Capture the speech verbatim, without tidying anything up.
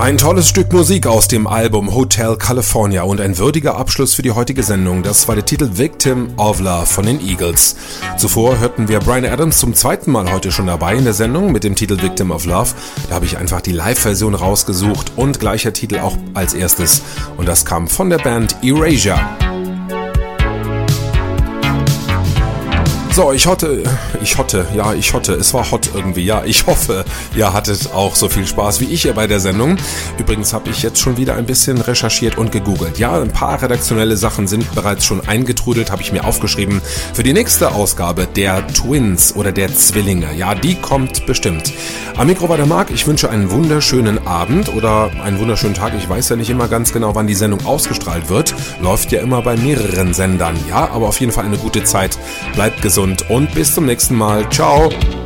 Ein tolles Stück Musik aus dem Album Hotel California und ein würdiger Abschluss für die heutige Sendung. Das war der Titel Victim of Love von den Eagles. Zuvor hörten wir Bryan Adams zum zweiten Mal heute schon dabei in der Sendung mit dem Titel Victim of Love. Da habe ich einfach die Live-Version rausgesucht und gleicher Titel auch als erstes. Und das kam von der Band Erasure. So, ich hotte, ich hotte, ja, ich hotte, es war hot irgendwie, ja, ich hoffe, ihr hattet auch so viel Spaß wie ich hier bei der Sendung. Übrigens habe ich jetzt schon wieder ein bisschen recherchiert und gegoogelt. Ja, ein paar redaktionelle Sachen sind bereits schon eingetrudelt, habe ich mir aufgeschrieben. Für die nächste Ausgabe der Twins oder der Zwillinge, ja, die kommt bestimmt. Am Mikro war der Marc, ich wünsche einen wunderschönen Abend oder einen wunderschönen Tag. Ich weiß ja nicht immer ganz genau, wann die Sendung ausgestrahlt wird. Läuft ja immer bei mehreren Sendern, ja, aber auf jeden Fall eine gute Zeit. Bleibt gesund. Und bis zum nächsten Mal. Ciao.